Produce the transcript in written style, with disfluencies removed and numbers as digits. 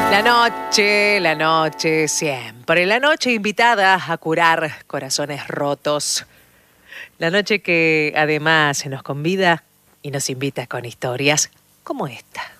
La noche, siempre. La noche invitada a curar corazones rotos. La noche que además se nos convida y nos invita con historias como esta.